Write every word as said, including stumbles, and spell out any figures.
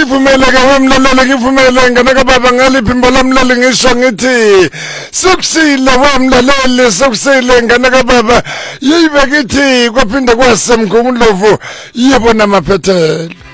ngivumele ke wamlaleli ngivumele ngane kababa ngaliphi imbola mlali ngisho ngithi sokusile wamlaleli sokusile ngane kababa yibe kithi kwaphinda kwasemgungundlovu yebo namaphethelo